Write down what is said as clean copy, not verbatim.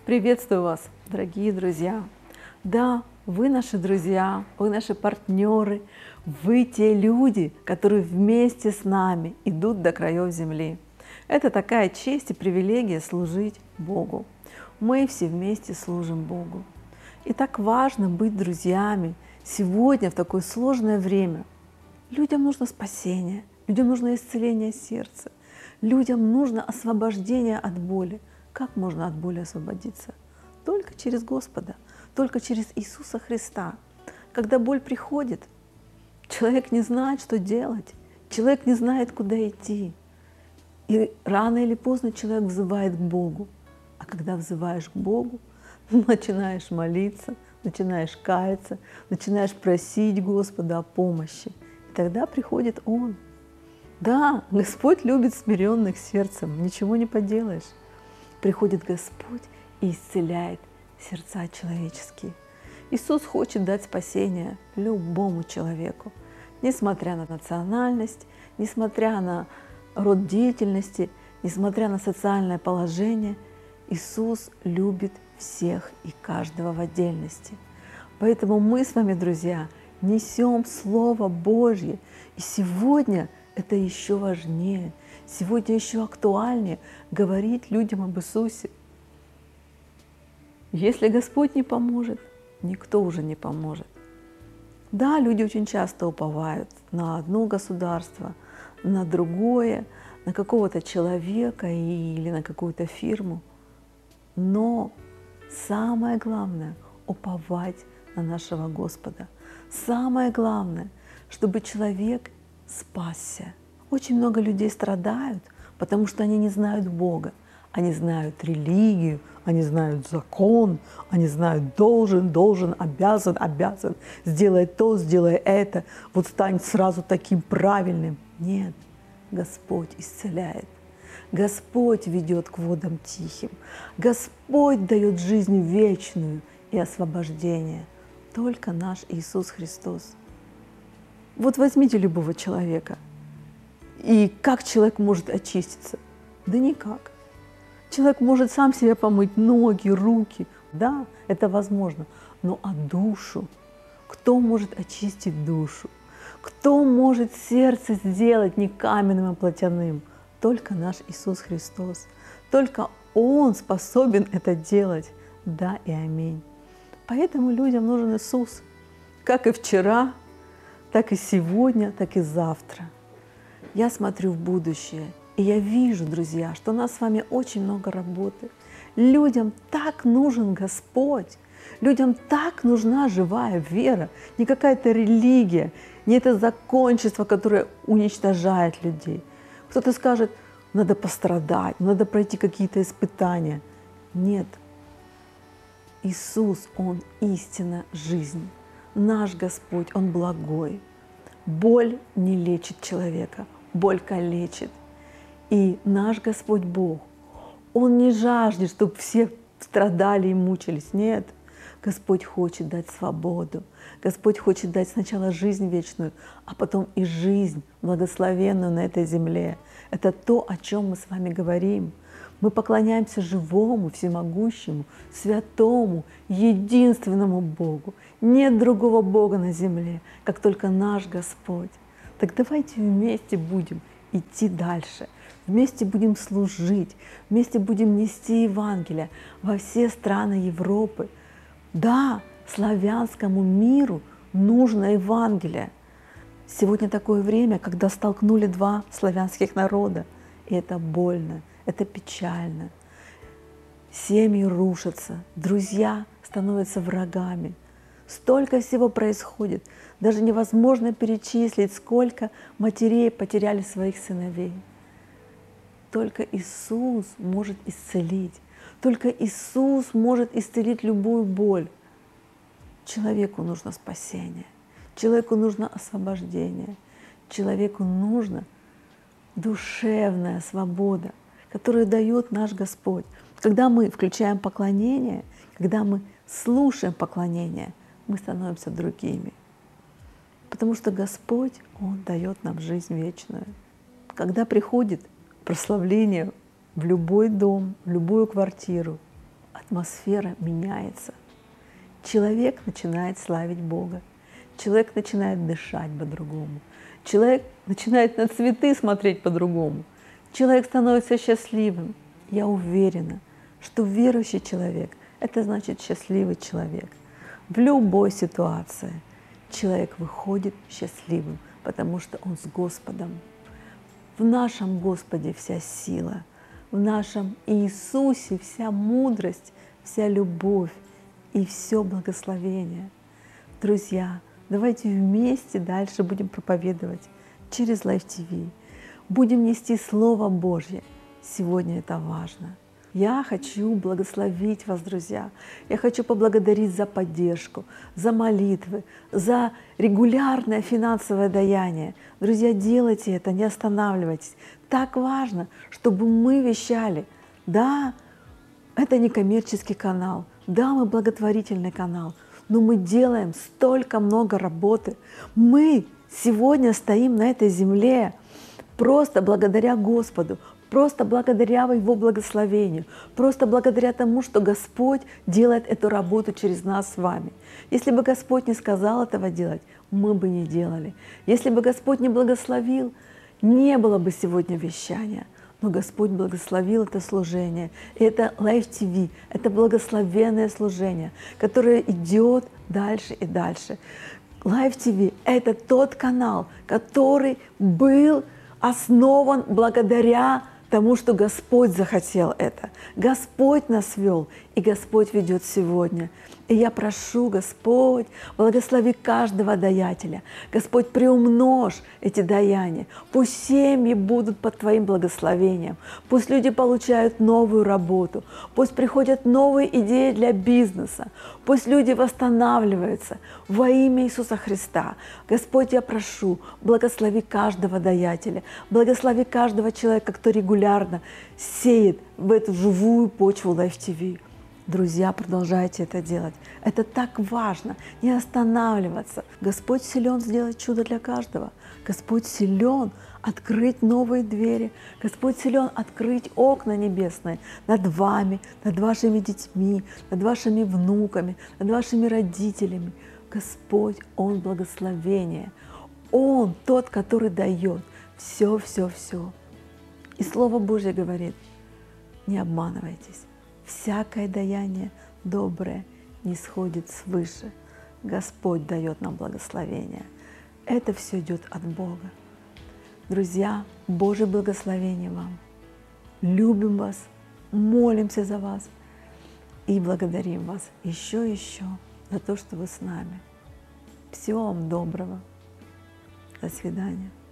Приветствую вас, дорогие друзья! Да, вы наши друзья, вы наши партнеры, вы те люди, которые вместе с нами идут до краев земли. Это такая честь и привилегия служить Богу. Мы все вместе служим Богу. И так важно быть друзьями сегодня, в такое сложное время. Людям нужно спасение, людям нужно исцеление сердца, людям нужно освобождение от боли. Как можно от боли освободиться? Только через Господа, только через Иисуса Христа. Когда боль приходит, человек не знает, что делать, человек не знает, куда идти. И рано или поздно человек взывает к Богу. А когда взываешь к Богу, начинаешь молиться, начинаешь каяться, начинаешь просить Господа о помощи. И тогда приходит Он. Да, Господь любит смиренных сердцем, ничего не поделаешь. Приходит Господь и исцеляет сердца человеческие. Иисус хочет дать спасение любому человеку, несмотря на национальность, несмотря на род деятельности, несмотря на социальное положение. Иисус любит всех и каждого в отдельности. Поэтому мы с вами, друзья, несем Слово Божье. И сегодня это еще важнее, сегодня еще актуальнее говорить людям об Иисусе. Если Господь не поможет, никто уже не поможет. Да, люди очень часто уповают на одно государство, на другое, на какого-то человека или на какую-то фирму. Но самое главное – уповать на нашего Господа. Самое главное, чтобы человек спасся. Очень много людей страдают, потому что они не знают Бога. Они знают религию, они знают закон, они знают должен, обязан, сделай то, сделай это, вот стань сразу таким правильным. Нет, Господь исцеляет. Господь ведет к водам тихим. Господь дает жизнь вечную и освобождение. Только наш Иисус Христос. Вот возьмите любого человека. И как человек может очиститься? Да никак. Человек может сам себе помыть ноги, руки. Да, это возможно. Но а душу? Кто может очистить душу? Кто может сердце сделать не каменным, а плотяным? Только наш Иисус Христос. Только Он способен это делать. Да и аминь. Поэтому людям нужен Иисус. Как и вчера, так и сегодня, так и завтра. Я смотрю в будущее, и я вижу, друзья, что у нас с вами очень много работы. Людям так нужен Господь, людям так нужна живая вера, не какая-то религия, не это закончество, которое уничтожает людей. Кто-то скажет, надо пострадать, надо пройти какие-то испытания. Нет. Иисус, Он истинно жизнь. Наш Господь, Он благой. Боль не лечит человека, боль калечит. И наш Господь Бог, Он не жаждет, чтобы все страдали и мучились. Нет, Господь хочет дать свободу. Господь хочет дать сначала жизнь вечную, а потом и жизнь благословенную на этой земле. Это то, о чем мы с вами говорим. Мы поклоняемся живому, всемогущему, святому, единственному Богу. Нет другого Бога на земле, как только наш Господь. Так давайте вместе будем идти дальше, вместе будем служить, вместе будем нести Евангелие во все страны Европы. Да, славянскому миру нужно Евангелие. Сегодня такое время, когда столкнули два славянских народа, и это больно. Это печально. Семьи рушатся, друзья становятся врагами. Столько всего происходит. Даже невозможно перечислить, сколько матерей потеряли своих сыновей. Только Иисус может исцелить. Только Иисус может исцелить любую боль. Человеку нужно спасение. Человеку нужно освобождение. Человеку нужна душевная свобода, которую дает наш Господь. Когда мы включаем поклонение, когда мы слушаем поклонение, мы становимся другими. Потому что Господь, Он дает нам жизнь вечную. Когда приходит прославление в любой дом, в любую квартиру, атмосфера меняется. Человек начинает славить Бога. Человек начинает дышать по-другому. Человек начинает на цветы смотреть по-другому. Человек становится счастливым. Я уверена, что верующий человек – это значит счастливый человек. В любой ситуации человек выходит счастливым, потому что он с Господом. В нашем Господе вся сила, в нашем Иисусе вся мудрость, вся любовь и все благословение. Друзья, давайте вместе дальше будем проповедовать через Life TV. Будем нести Слово Божье. Сегодня это важно. Я хочу благословить вас, друзья. Я хочу поблагодарить за поддержку, за молитвы, за регулярное финансовое даяние. Друзья, делайте это, не останавливайтесь. Так важно, чтобы мы вещали. Да, это не коммерческий канал. Да, мы благотворительный канал. Но мы делаем столько много работы. Мы сегодня стоим на этой земле просто благодаря Господу, просто благодаря Его благословению, просто благодаря тому, что Господь делает эту работу через нас с вами. Если бы Господь не сказал этого делать, мы бы не делали. Если бы Господь не благословил, не было бы сегодня вещания. Но Господь благословил это служение. И это Life TV, это благословенное служение, которое идет дальше и дальше. Life TV – это тот канал, который был основан благодаря тому, что Господь захотел это. Господь нас вел, и Господь ведет сегодня. И я прошу, Господь, благослови каждого даятеля. Господь, приумножь эти даяния. Пусть семьи будут под Твоим благословением. Пусть люди получают новую работу. Пусть приходят новые идеи для бизнеса. Пусть люди восстанавливаются во имя Иисуса Христа. Господь, я прошу, благослови каждого даятеля. Благослови каждого человека, кто регулярно сеет в эту живую почву Life TV. Друзья, продолжайте это делать. Это так важно, не останавливаться. Господь силен сделать чудо для каждого. Господь силен открыть новые двери. Господь силен открыть окна небесные над вами, над вашими детьми, над вашими внуками, над вашими родителями. Господь, Он благословение. Он тот, который дает все, все, все. И Слово Божье говорит, не обманывайтесь. Всякое даяние доброе не сходит свыше. Господь дает нам благословение. Это все идет от Бога. Друзья, Божье благословение вам. Любим вас, молимся за вас и благодарим вас еще и еще за то, что вы с нами. Всего вам доброго. До свидания.